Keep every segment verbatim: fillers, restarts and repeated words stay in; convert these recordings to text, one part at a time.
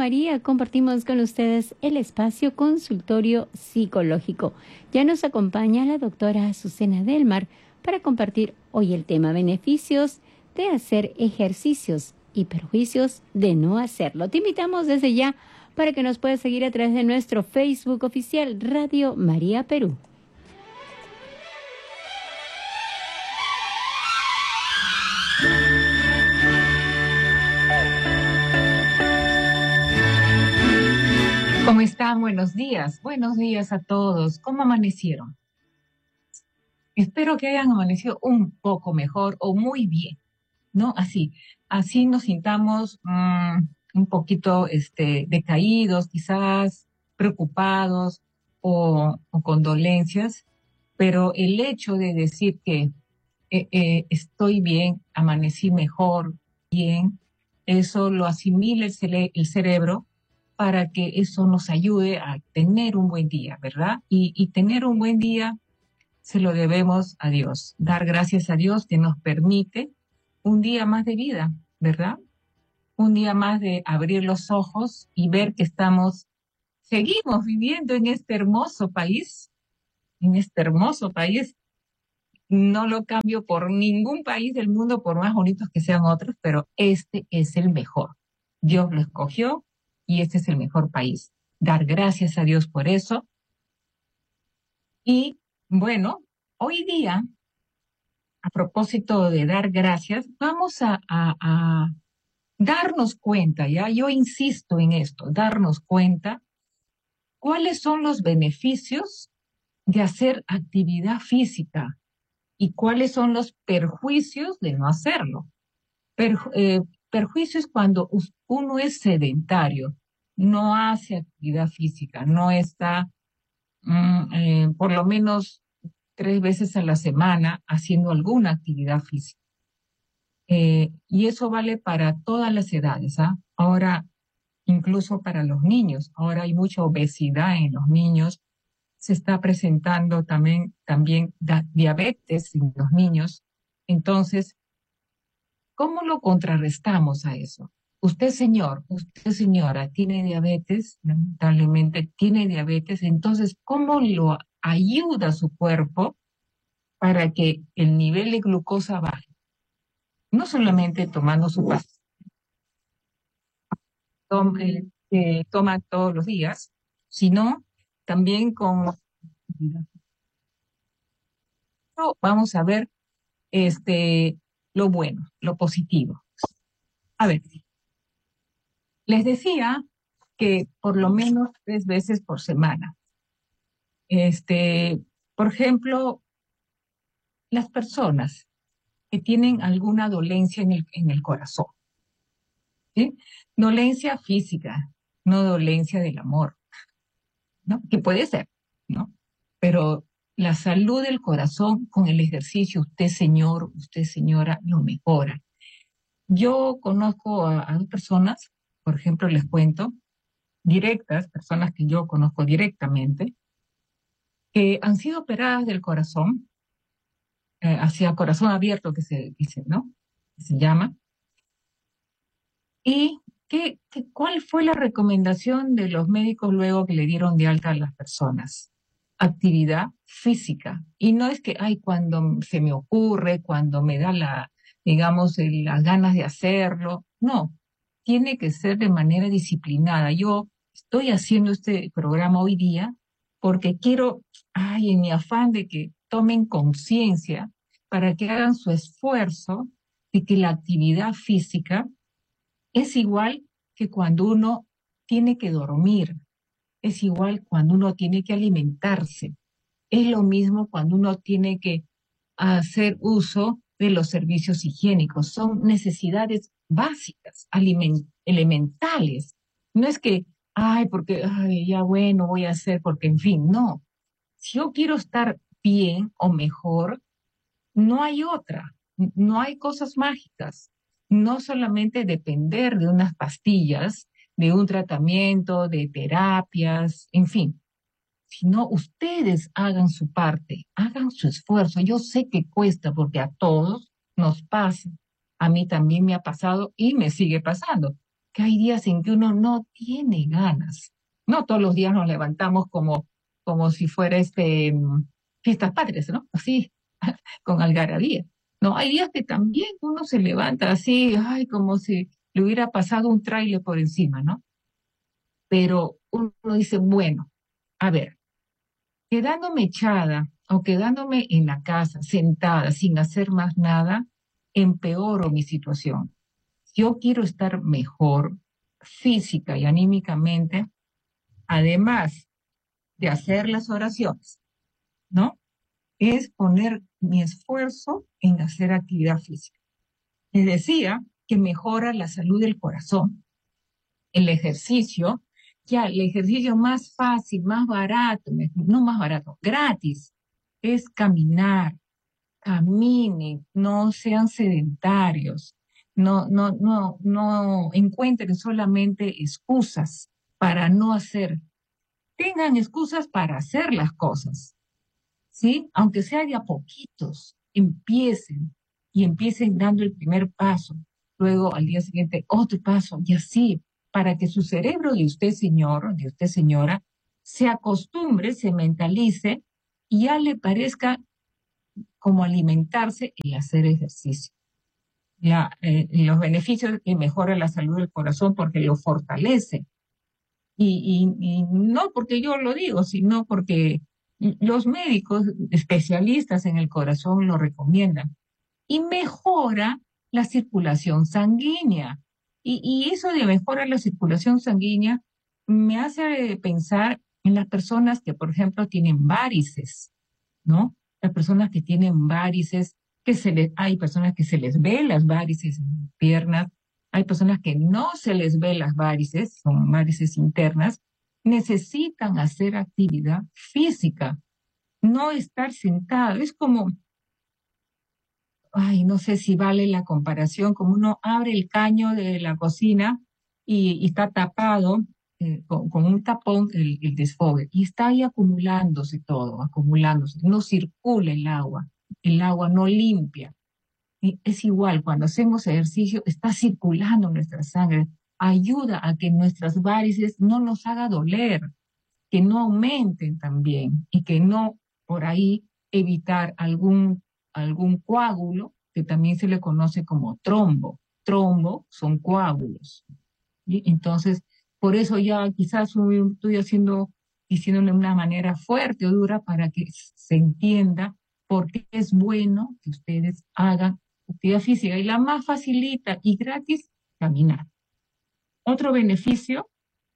María compartimos con ustedes el espacio consultorio psicológico. Ya nos acompaña la doctora Azucena Delmar para compartir hoy el tema beneficios de hacer ejercicios y perjuicios de no hacerlo. Te invitamos desde ya para que nos puedas seguir a través de nuestro Facebook oficial Radio María Perú. ¿Cómo están? Buenos días. Buenos días a todos. ¿Cómo amanecieron? Espero que hayan amanecido un poco mejor o muy bien, ¿no? Así, así nos sintamos mmm, un poquito este, decaídos, quizás preocupados o, o con dolencias, pero el hecho de decir que eh, eh, estoy bien, amanecí mejor, bien, eso lo asimila el, cere- el cerebro para que eso nos ayude a tener un buen día, ¿verdad? Y, y tener un buen día se lo debemos a Dios. Dar gracias a Dios que nos permite un día más de vida, ¿verdad? Un día más de abrir los ojos y ver que estamos, seguimos viviendo en este hermoso país, en este hermoso país. No lo cambio por ningún país del mundo, por más bonitos que sean otros, pero este es el mejor. Dios lo escogió y este es el mejor país. Dar gracias a Dios por eso. Y bueno, hoy día, a propósito de dar gracias, vamos a, a, a darnos cuenta, ¿ya? Yo insisto en esto, darnos cuenta cuáles son los beneficios de hacer actividad física y cuáles son los perjuicios de no hacerlo. Perju- eh, perjuicios cuando us- uno es sedentario, no hace actividad física, no está mm, eh, por lo menos tres veces a la semana haciendo alguna actividad física. Eh, y eso vale para todas las edades, ¿ah? Ahora, incluso para los niños. Ahora hay mucha obesidad en los niños. Se está presentando también, también da- diabetes en los niños. Entonces, ¿cómo lo contrarrestamos a eso? Usted, señor, usted, señora, tiene diabetes, lamentablemente tiene diabetes, entonces, ¿cómo lo ayuda su cuerpo para que el nivel de glucosa baje? No solamente tomando su pastilla tom- eh, que toma todos los días, sino también con... Vamos a ver este, lo bueno, lo positivo. A ver, les decía que por lo menos tres veces por semana. Este, por ejemplo, las personas que tienen alguna dolencia en el, en el corazón, ¿sí? Dolencia física, no dolencia del amor, ¿no? Que puede ser, ¿no? Pero la salud del corazón con el ejercicio, usted señor, usted señora, lo mejora. Yo conozco a, a dos personas, por ejemplo, les cuento, directas, personas que yo conozco directamente, que han sido operadas del corazón, eh, hacia corazón abierto que se dice, ¿no? Que se llama. ¿Y qué, qué, cuál fue la recomendación de los médicos luego que le dieron de alta a las personas? Actividad física. Y no es que, ay, cuando se me ocurre, cuando me da la, digamos, el- las ganas de hacerlo. No, tiene que ser de manera disciplinada. Yo estoy haciendo este programa hoy día porque quiero, ay, en mi afán de que tomen conciencia para que hagan su esfuerzo de que la actividad física es igual que cuando uno tiene que dormir, es igual cuando uno tiene que alimentarse, es lo mismo cuando uno tiene que hacer uso de los servicios higiénicos. Son necesidades básicas, aliment- elementales. No es que, ay, porque, ay, ya bueno, voy a hacer, porque en fin, no. Si yo quiero estar bien o mejor, no hay otra, n- no hay cosas mágicas, no solamente depender de unas pastillas, de un tratamiento, de terapias, en fin, sino ustedes hagan su parte, hagan su esfuerzo. Yo sé que cuesta porque a todos nos pasa, a mí también me ha pasado y me sigue pasando, que hay días en que uno no tiene ganas. No todos los días nos levantamos como, como si fuera este, mm, fiestas patrias, ¿no? Así, con algarabía. No, hay días que también uno se levanta así, ay, como si le hubiera pasado un tráiler por encima, ¿no? Pero uno dice, bueno, a ver, quedándome echada o quedándome en la casa, sentada, sin hacer más nada, empeoro mi situación. Yo quiero estar mejor física y anímicamente, además de hacer las oraciones, ¿no? Es poner mi esfuerzo en hacer actividad física. Les decía que mejora la salud del corazón. El ejercicio, ya el ejercicio más fácil, más barato, no más barato, gratis, es caminar. Caminen, no sean sedentarios, no, no, no, no encuentren solamente excusas para no hacer. Tengan excusas para hacer las cosas, ¿sí? Aunque sea de a poquitos, empiecen y empiecen dando el primer paso, luego al día siguiente otro paso y así, para que su cerebro de usted, señor, de usted, señora, se acostumbre, se mentalice y ya le parezca como alimentarse y hacer ejercicio. La, eh, los beneficios que mejora la salud del corazón porque lo fortalece. Y, y, y no porque yo lo digo, sino porque los médicos especialistas en el corazón lo recomiendan. Y mejora la circulación sanguínea. Y, y eso de mejorar la circulación sanguínea me hace pensar en las personas que, por ejemplo, tienen varices, ¿no? Las personas que tienen varices, que se les, hay personas que se les ve las varices en las piernas, hay personas que no se les ve las varices, son varices internas, necesitan hacer actividad física, no estar sentado. Es como, ay, no sé si vale la comparación, como uno abre el caño de la cocina y, y está tapado eh, con, con un tapón el, el desfogue y está ahí acumulándose todo, acumulándose, no circula el agua, el agua no limpia. Y es igual, cuando hacemos ejercicio está circulando nuestra sangre, ayuda a que nuestras varices no nos haga doler, que no aumenten también y que no por ahí evitar algún, algún coágulo que también se le conoce como trombo. Trombo son coágulos. ¿Sí? Entonces, por eso ya quizás estoy haciendo, diciéndole de una manera fuerte o dura para que se entienda por qué es bueno que ustedes hagan actividad física. Y la más facilita y gratis, caminar. Otro beneficio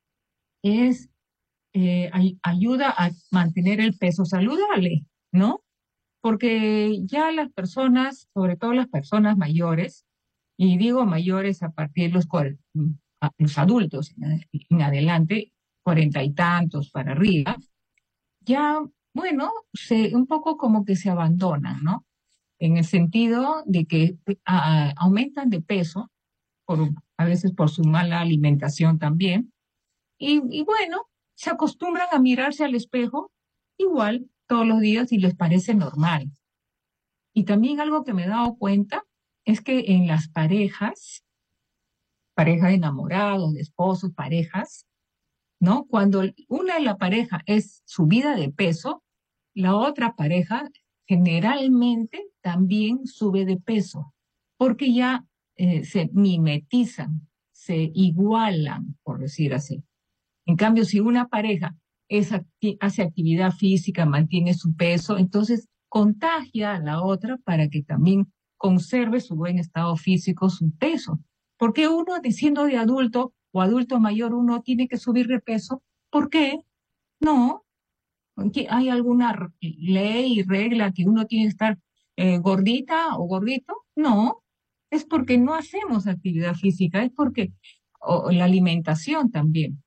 es eh, ay- ayuda a mantener el peso saludable, ¿no? Porque ya las personas, sobre todo las personas mayores, y digo mayores a partir de los, cuar- a- los adultos en, ade- en adelante, cuarenta y tantos para arriba, ya, bueno, se, un poco como que se abandonan, ¿no? En el sentido de que a- aumentan de peso, por, a veces por su mala alimentación también, y, y bueno, se acostumbran a mirarse al espejo igual todos los días y les parece normal. Y también algo que me he dado cuenta es que en las parejas, parejas de enamorados, de esposos, parejas, ¿no? Cuando una de la pareja es subida de peso, la otra pareja generalmente también sube de peso, porque ya eh, se mimetizan, se igualan, por decir así. En cambio, si una pareja es acti- hace actividad física, mantiene su peso, entonces contagia a la otra para que también conserve su buen estado físico, su peso. Porque uno, de- siendo de adulto o adulto mayor, uno tiene que subir de peso. ¿Por qué? No. ¿Que ¿Hay alguna r- ley y regla que uno tiene que estar eh, gordita o gordito? No. Es porque no hacemos actividad física, es porque o la alimentación también.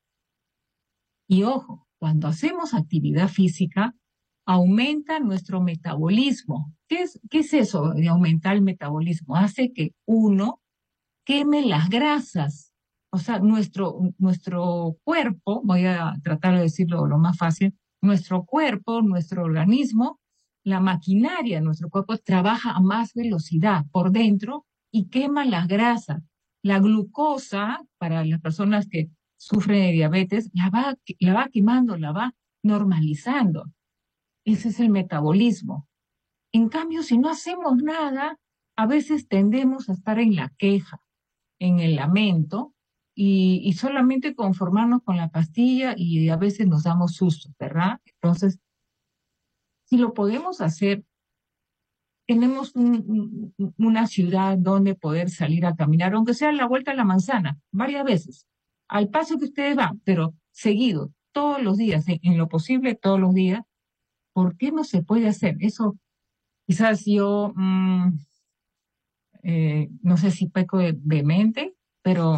Y ojo, cuando hacemos actividad física, aumenta nuestro metabolismo. ¿Qué es, qué es eso de aumentar el metabolismo? Hace que uno queme las grasas. O sea, nuestro, nuestro cuerpo, voy a tratar de decirlo lo más fácil, nuestro cuerpo, nuestro organismo, la maquinaria de nuestro cuerpo trabaja a más velocidad por dentro y quema las grasas. La glucosa, para las personas que sufren de diabetes, la va, la va quemando, la va normalizando. Ese es el metabolismo. En cambio, si no hacemos nada, a veces tendemos a estar en la queja, en el lamento, y, y solamente conformarnos con la pastilla y a veces nos damos sustos, ¿verdad? Entonces, si lo podemos hacer, tenemos un- un- una ciudad donde poder salir a caminar, aunque sea la vuelta a la manzana, varias veces, al paso que ustedes van, pero seguido, todos los días, en, en lo posible, todos los días. ¿Por qué no se puede hacer? Eso quizás yo, mm, eh, no sé si peco de, de mente, pero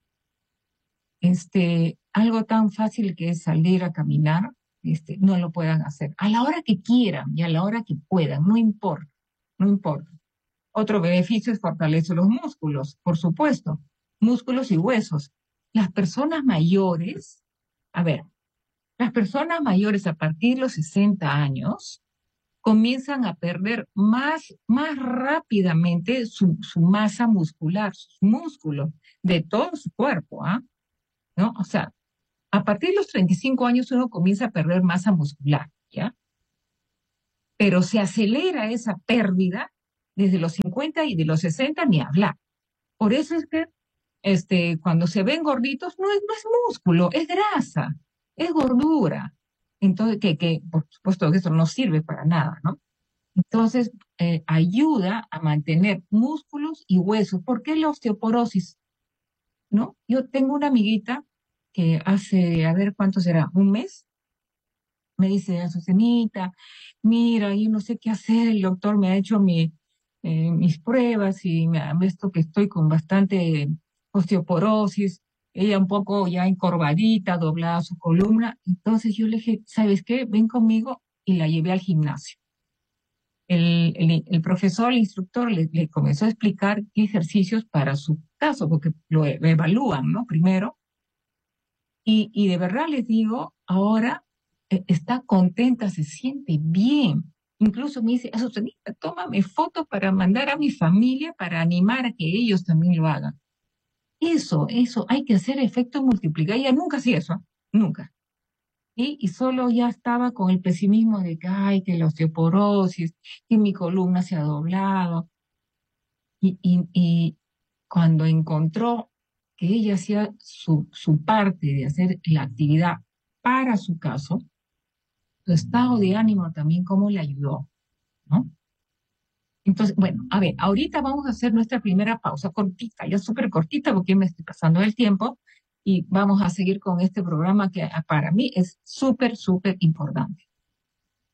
este, algo tan fácil que es salir a caminar, este, no lo puedan hacer. A la hora que quieran y a la hora que puedan, no importa, no importa. Otro beneficio es fortalecer los músculos, por supuesto, músculos y huesos. Las personas mayores, a ver, las personas mayores a partir de los sesenta años comienzan a perder más, más rápidamente su, su masa muscular, sus músculos de todo su cuerpo, ¿ah? ¿No? O sea, a partir de los treinta y cinco años uno comienza a perder masa muscular, ¿ya? Pero se acelera esa pérdida desde los cincuenta y de los sesenta ni hablar. Por eso es que este, cuando se ven gorditos, no es, no es músculo, es grasa, es gordura. Entonces, que, que por supuesto que eso no sirve para nada, ¿no? Entonces, eh, ayuda a mantener músculos y huesos. ¿Por qué la osteoporosis? ¿No? Yo tengo una amiguita que hace, a ver cuánto será, un mes, me dice, Azucenita, mira, yo no sé qué hacer, el doctor me ha hecho mi, eh, mis pruebas y me ha visto que estoy con bastante osteoporosis, ella un poco ya encorvadita, doblada su columna. Entonces yo le dije, ¿sabes qué? Ven conmigo, y la llevé al gimnasio. El, el, el profesor, el instructor, le, le comenzó a explicar qué ejercicios para su caso, porque lo, e- lo evalúan, ¿no? Primero. Y, y de verdad les digo, ahora eh, está contenta, se siente bien. Incluso me dice, Azucenita, tómame fotos para mandar a mi familia, para animar a que ellos también lo hagan. Eso, eso, hay que hacer efecto multiplicador. Ella nunca hacía eso, ¿ah? Nunca. Y, y solo ya estaba con el pesimismo de que, ay, que la osteoporosis, que mi columna se ha doblado. Y, y, y cuando encontró que ella hacía su, su parte de hacer la actividad para su caso, su estado de ánimo también cómo le ayudó, ¿no? Entonces, bueno, a ver, ahorita vamos a hacer nuestra primera pausa cortita, ya súper cortita porque me estoy pasando el tiempo, y vamos a seguir con este programa que ah, para mí es súper, súper importante.